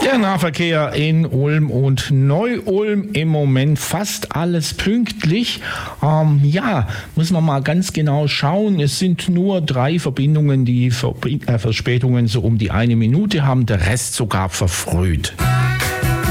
Der Nahverkehr in Ulm und Neu-Ulm im Moment fast alles pünktlich. Muss man mal ganz genau schauen. Es sind nur 3 Verbindungen, die Verspätungen so um die 1 Minute haben, der Rest sogar verfrüht.